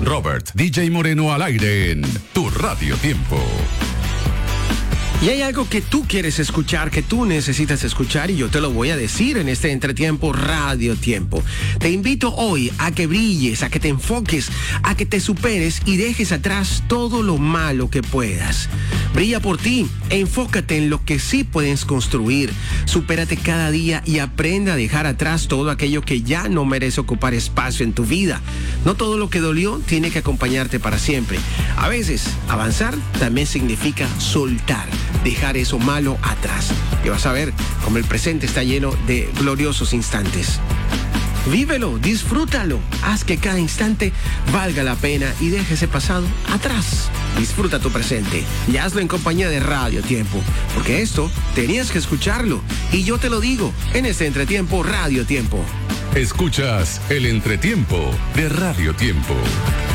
Robert, DJ Moreno al aire en Tu Radio Tiempo. Y hay algo que tú quieres escuchar, que tú necesitas escuchar, y yo te lo voy a decir en este Entretiempo Radio Tiempo. Te invito hoy a que brilles, a que te enfoques, a que te superes y dejes atrás todo lo malo que puedas. Brilla por ti, enfócate en lo que sí puedes construir. Supérate cada día y aprenda a dejar atrás todo aquello que ya no merece ocupar espacio en tu vida. No todo lo que dolió tiene que acompañarte para siempre. A veces, avanzar también significa soltar. Dejar eso malo atrás. Y vas a ver cómo el presente está lleno de gloriosos instantes. Vívelo, disfrútalo, haz que cada instante valga la pena y deje ese pasado atrás. Disfruta tu presente y hazlo en compañía de Radio Tiempo, porque esto tenías que escucharlo y yo te lo digo en este Entretiempo Radio Tiempo. Escuchas el Entretiempo de Radio Tiempo.